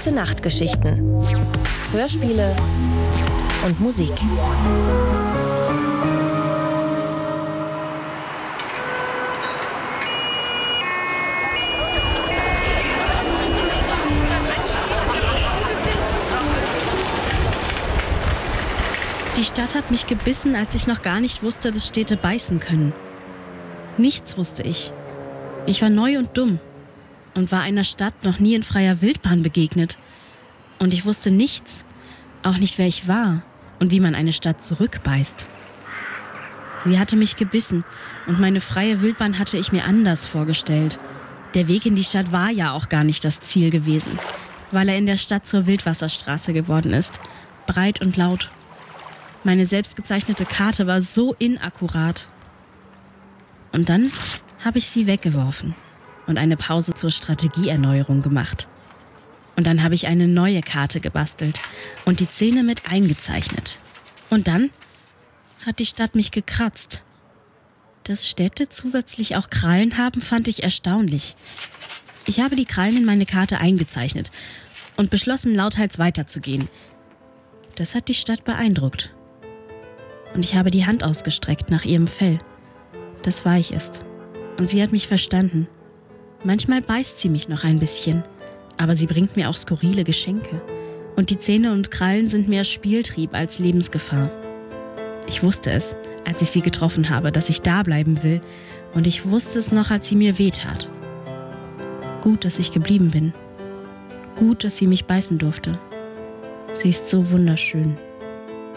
Gute-Nacht-Geschichten, Hörspiele und Musik. Die Stadt hat mich gebissen, als ich noch gar nicht wusste, dass Städte beißen können. Nichts wusste ich. Ich war neu und dumm und war einer Stadt noch nie in freier Wildbahn begegnet. Und ich wusste nichts, auch nicht, wer ich war und wie man eine Stadt zurückbeißt. Sie hatte mich gebissen und meine freie Wildbahn hatte ich mir anders vorgestellt. Der Weg in die Stadt war ja auch gar nicht das Ziel gewesen, weil er in der Stadt zur Wildwasserstraße geworden ist, breit und laut. Meine selbstgezeichnete Karte war so inakkurat. Und dann habe ich sie weggeworfen und eine Pause zur Strategieerneuerung gemacht. Und dann habe ich eine neue Karte gebastelt und die Szene mit eingezeichnet. Und dann hat die Stadt mich gekratzt. Dass Städte zusätzlich auch Krallen haben, fand ich erstaunlich. Ich habe die Krallen in meine Karte eingezeichnet und beschlossen, lauthals weiterzugehen. Das hat die Stadt beeindruckt. Und ich habe die Hand ausgestreckt nach ihrem Fell, das weich ist. Und sie hat mich verstanden. Manchmal beißt sie mich noch ein bisschen, aber sie bringt mir auch skurrile Geschenke. Und die Zähne und Krallen sind mehr Spieltrieb als Lebensgefahr. Ich wusste es, als ich sie getroffen habe, dass ich da bleiben will. Und ich wusste es noch, als sie mir wehtat. Gut, dass ich geblieben bin. Gut, dass sie mich beißen durfte. Sie ist so wunderschön.